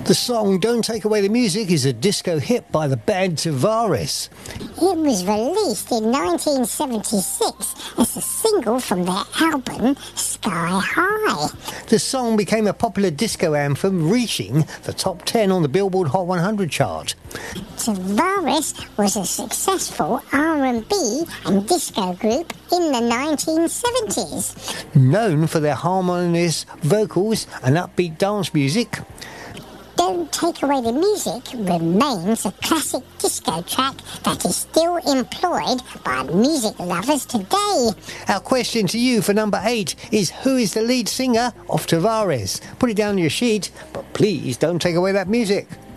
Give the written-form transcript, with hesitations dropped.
The song Don't Take Away the Music is a disco hit by the band Tavares. It was released in 1976 as a single from their album Sky High. The song became a popular disco anthem, reaching the top 10 on the Billboard Hot 100 chart. Tavares was a successful R&B and disco group in the 1970s. Known for their harmonious vocals and upbeat dance music, Don't Take Away the Music remains a classic disco track that is still employed by music lovers today. Our question to you for number 8 is, who is the lead singer of Tavares? Put it down on your sheet, but please don't take away that music.